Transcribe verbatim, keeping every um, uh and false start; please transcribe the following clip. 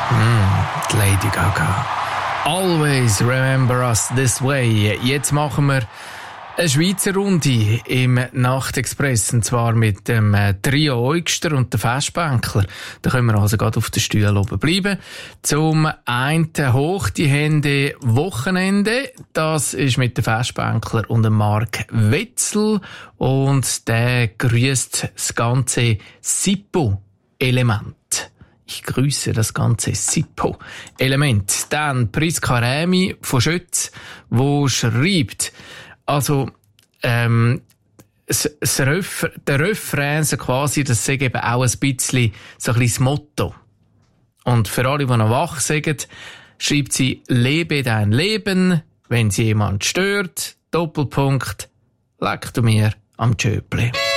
Mm, Lady Gaga. Always remember us this way. Jetzt machen wir eine Schweizer Runde im Nachtexpress, und zwar mit dem Trio Eugster und den Festbänkler. Da können wir also gerade auf den Stühlen oben bleiben. Zum einen hoch die Hände Wochenende. Das ist mit dem Festbänkler und dem Mark Wetzel. Und der grüßt das ganze Sippo-Element. Ich grüße das ganze Sippo-Element. Dann Priska Rämi von Schötz, wo schreibt, also, ähm, das, das Ref, der Refrain, so quasi, das ist eben auch ein bisschen so ein bisschen das Motto. Und für alle, die noch wach sind, schreibt sie, lebe dein Leben, wenn sie jemand stört, Doppelpunkt, leck du mir am Tschöpli.